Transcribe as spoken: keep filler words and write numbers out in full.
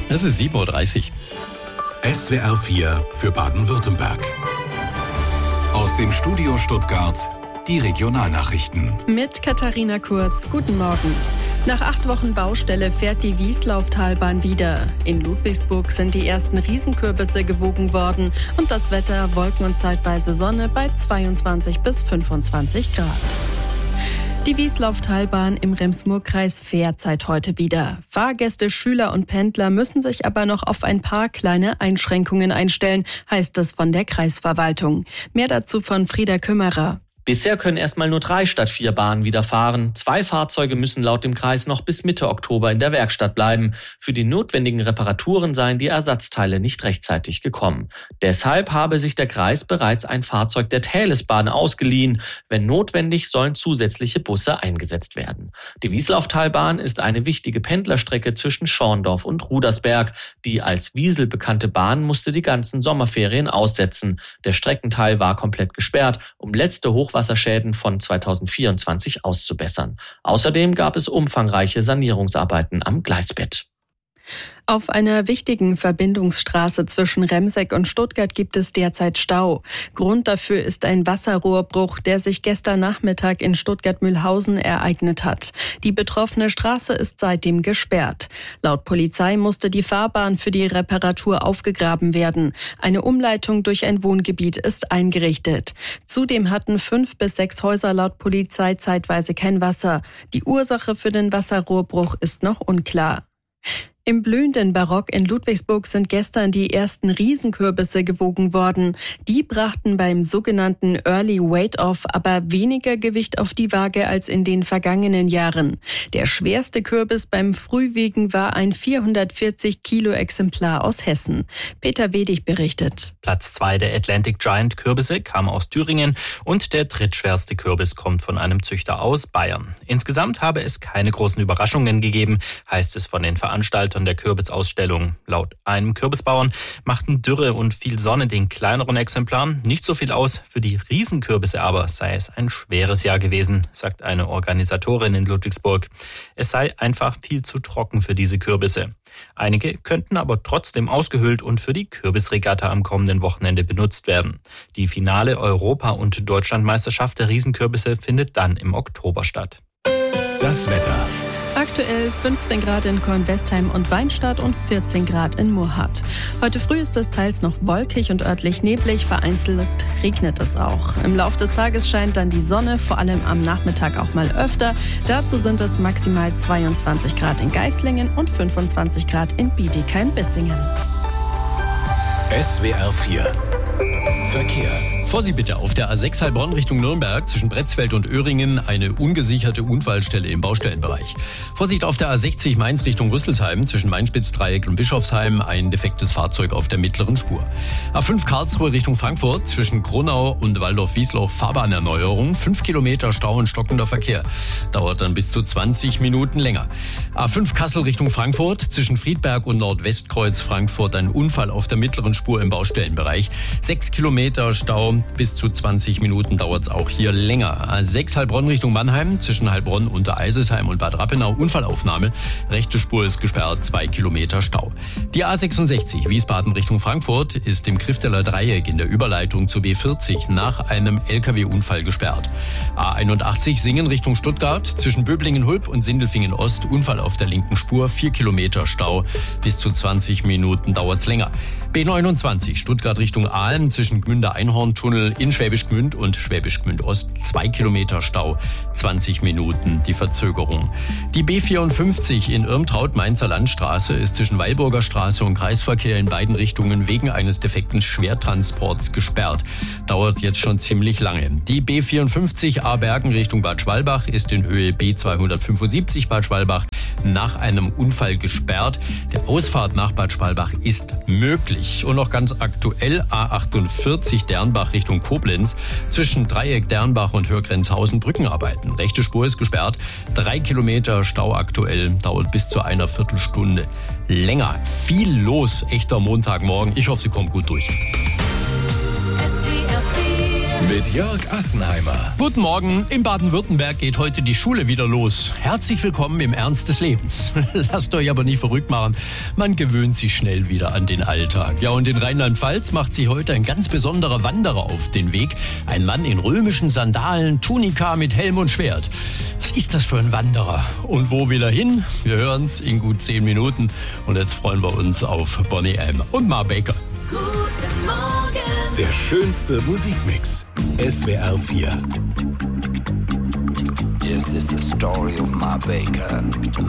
Es ist sieben Uhr dreißig. S W R vier für Baden-Württemberg. Aus dem Studio Stuttgart die Regionalnachrichten. Mit Katharina Kurz. Guten Morgen. Nach acht Wochen Baustelle fährt die Wieslauftalbahn wieder. In Ludwigsburg sind die ersten Riesenkürbisse gewogen worden und das Wetter Wolken und zeitweise Sonne bei zweiundzwanzig bis fünfundzwanzig Grad. Die Wieslauftalbahn im Rems-Murr-Kreis fährt seit heute wieder. Fahrgäste, Schüler und Pendler müssen sich aber noch auf ein paar kleine Einschränkungen einstellen, heißt es von der Kreisverwaltung. Mehr dazu von Frieda Kümmerer. Bisher können erstmal nur drei statt vier Bahnen wieder fahren. Zwei Fahrzeuge müssen laut dem Kreis noch bis Mitte Oktober in der Werkstatt bleiben. Für die notwendigen Reparaturen seien die Ersatzteile nicht rechtzeitig gekommen. Deshalb habe sich der Kreis bereits ein Fahrzeug der Tälesbahn ausgeliehen. Wenn notwendig, sollen zusätzliche Busse eingesetzt werden. Die Wieslauftalbahn ist eine wichtige Pendlerstrecke zwischen Schorndorf und Rudersberg. Die als Wiesel bekannte Bahn musste die ganzen Sommerferien aussetzen. Der Streckenteil war komplett gesperrt, um letzte Hochwasserschäden von zweitausendvierundzwanzig auszubessern. Außerdem gab es umfangreiche Sanierungsarbeiten am Gleisbett. Auf einer wichtigen Verbindungsstraße zwischen Remseck und Stuttgart gibt es derzeit Stau. Grund dafür ist ein Wasserrohrbruch, der sich gestern Nachmittag in Stuttgart-Mühlhausen ereignet hat. Die betroffene Straße ist seitdem gesperrt. Laut Polizei musste die Fahrbahn für die Reparatur aufgegraben werden. Eine Umleitung durch ein Wohngebiet ist eingerichtet. Zudem hatten fünf bis sechs Häuser laut Polizei zeitweise kein Wasser. Die Ursache für den Wasserrohrbruch ist noch unklar. Im blühenden Barock in Ludwigsburg sind gestern die ersten Riesenkürbisse gewogen worden. Die brachten beim sogenannten Early Weight-Off aber weniger Gewicht auf die Waage als in den vergangenen Jahren. Der schwerste Kürbis beim Frühwiegen war ein vierhundertvierzig Kilo Exemplar aus Hessen. Peter Wedig berichtet. Platz zwei der Atlantic Giant Kürbisse kam aus Thüringen und der drittschwerste Kürbis kommt von einem Züchter aus Bayern. Insgesamt habe es keine großen Überraschungen gegeben, heißt es von den Veranstaltern der Kürbisausstellung. Laut einem Kürbisbauern machten Dürre und viel Sonne den kleineren Exemplaren nicht so viel aus. Für die Riesenkürbisse aber sei es ein schweres Jahr gewesen, sagt eine Organisatorin in Ludwigsburg. Es sei einfach viel zu trocken für diese Kürbisse. Einige könnten aber trotzdem ausgehöhlt und für die Kürbisregatta am kommenden Wochenende benutzt werden. Die finale Europa- und Deutschlandmeisterschaft der Riesenkürbisse findet dann im Oktober statt. Das Wetter. Aktuell fünfzehn Grad in Kornwestheim und Weinstadt und vierzehn Grad in Murrhardt. Heute früh ist es teils noch wolkig und örtlich neblig, vereinzelt regnet es auch. Im Laufe des Tages scheint dann die Sonne, vor allem am Nachmittag auch mal öfter. Dazu sind es maximal zweiundzwanzig Grad in Geislingen und fünfundzwanzig Grad in Bietigheim-Bissingen. S W R vier Verkehr. Vorsicht bitte, auf der A sechs Heilbronn Richtung Nürnberg zwischen Bretzfeld und Öhringen eine ungesicherte Unfallstelle im Baustellenbereich. Vorsicht auf der A sechzig Mainz Richtung Rüsselsheim zwischen Mainspitzdreieck und Bischofsheim ein defektes Fahrzeug auf der mittleren Spur. A fünf Karlsruhe Richtung Frankfurt zwischen Kronau und Waldorf-Wiesloch Fahrbahnerneuerung. Fünf Kilometer Stau und stockender Verkehr. Dauert dann bis zu zwanzig Minuten länger. A fünf Kassel Richtung Frankfurt zwischen Friedberg und Nordwestkreuz Frankfurt ein Unfall auf der mittleren Spur im Baustellenbereich. Sechs Kilometer Stau. Bis zu zwanzig Minuten dauert es auch hier länger. A sechs Heilbronn Richtung Mannheim zwischen Heilbronn, Untereisesheim und Bad Rappenau Unfallaufnahme. Rechte Spur ist gesperrt, zwei Kilometer Stau. Die A sechsundsechzig Wiesbaden Richtung Frankfurt ist im Krifteler Dreieck in der Überleitung zur B vierzig nach einem L K W-Unfall gesperrt. A einundachtzig Singen Richtung Stuttgart zwischen Böblingen-Hulp und Sindelfingen-Ost Unfall auf der linken Spur, vier Kilometer Stau. Bis zu zwanzig Minuten dauert es länger. B neunundzwanzig Stuttgart Richtung Aalen zwischen Gmünder-Einhorn-Tunnel in Schwäbisch Gmünd und Schwäbisch Gmünd Ost, zwei Kilometer Stau, zwanzig Minuten die Verzögerung. Die B vierundfünfzig in Irmtraut Mainzer Landstraße ist zwischen Weilburger Straße und Kreisverkehr in beiden Richtungen wegen eines defekten Schwertransports gesperrt. Dauert jetzt schon ziemlich lange. Die B vierundfünfzig Aarbergen Richtung Bad Schwalbach ist in Höhe B zweihundertfünfundsiebzig Bad Schwalbach nach einem Unfall gesperrt. Der Ausfahrt nach Bad Schwalbach ist möglich. Und noch ganz aktuell A achtundvierzig Dernbach Richtung Koblenz zwischen Dreieck Dernbach und Hörgrenzhausen Brückenarbeiten. Rechte Spur ist gesperrt. Drei Kilometer Stau aktuell, dauert bis zu einer Viertelstunde länger. Viel los, echter Montagmorgen. Ich hoffe, Sie kommen gut durch. S W R vier Mit Jörg Assenheimer. Guten Morgen. In Baden-Württemberg geht heute die Schule wieder los. Herzlich willkommen im Ernst des Lebens. Lasst euch aber nicht verrückt machen. Man gewöhnt sich schnell wieder an den Alltag. Ja, und in Rheinland-Pfalz macht sich heute ein ganz besonderer Wanderer auf den Weg. Ein Mann in römischen Sandalen, Tunika mit Helm und Schwert. Was ist das für ein Wanderer? Und wo will er hin? Wir hören's in gut zehn Minuten. Und jetzt freuen wir uns auf Bonnie M. und Ma Baker. Guten Morgen. Der schönste Musikmix. S W R vier. This is the story of Ma Baker.